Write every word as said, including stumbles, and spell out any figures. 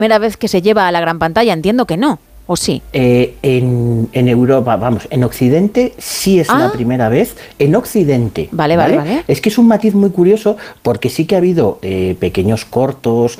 primera vez que se lleva a la gran pantalla, entiendo que no. ¿O sí? Eh, en, en Europa, vamos, en Occidente sí es ah. la primera vez. En Occidente. Vale, vale, vale. Es que es un matiz muy curioso porque sí que ha habido eh, pequeños cortos